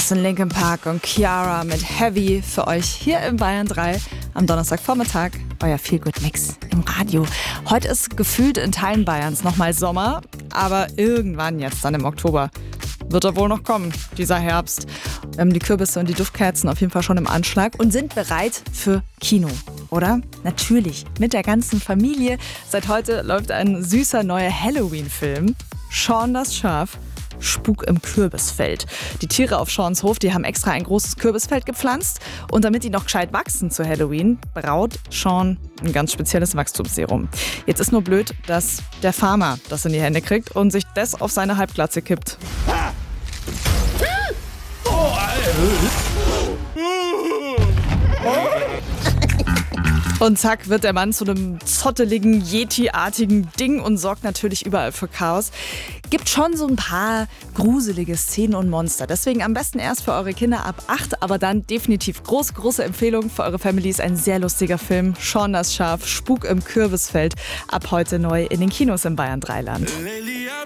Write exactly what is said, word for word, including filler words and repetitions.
Das sind Linkin Park und Ciara mit Heavy für euch hier im Bayern drei am Donnerstagvormittag. Euer Feelgood-Mix im Radio. Heute ist gefühlt in Teilen Bayerns nochmal Sommer, aber irgendwann jetzt dann im Oktober wird er wohl noch kommen, dieser Herbst. Wir haben die Kürbisse und die Duftkerzen auf jeden Fall schon im Anschlag und sind bereit für Kino, oder? Natürlich, mit der ganzen Familie. Seit heute läuft ein süßer neuer Halloween-Film. Shaun das Schaf. Spuk im Kürbisfeld. Die Tiere auf Shauns Hof, die haben extra ein großes Kürbisfeld gepflanzt und damit die noch gescheit wachsen zu Halloween, braut Shaun ein ganz spezielles Wachstumsserum. Jetzt ist nur blöd, dass der Farmer das in die Hände kriegt und sich das auf seine Halbglatze kippt. Und zack wird der Mann zu einem zotteligen, Yeti-artigen Ding und sorgt natürlich überall für Chaos. Gibt schon so ein paar gruselige Szenen und Monster. Deswegen am besten erst für eure Kinder ab acht, aber dann definitiv große, große Empfehlung für eure Family. Ist ein sehr lustiger Film. Shaun das Schaf, Spuk im Kürbisfeld. Ab heute neu in den Kinos im Bayern drei Land.